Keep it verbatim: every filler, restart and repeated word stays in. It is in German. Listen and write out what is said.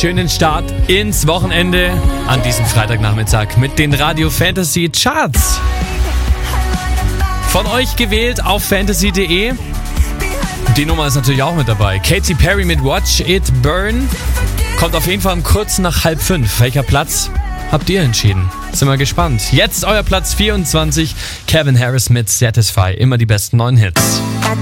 schönen Start ins Wochenende an diesem Freitagnachmittag mit den Radio Fantasy Charts. Von euch gewählt auf fantasy punkt de. Die Nummer ist natürlich auch mit dabei. Katy Perry mit Watch It Burn kommt auf jeden Fall um kurz nach halb fünf. Welcher Platz habt ihr entschieden? Sind wir gespannt. Jetzt euer Platz vierundzwanzig. Calvin Harris mit Satisfy. Immer die besten neuen Hits.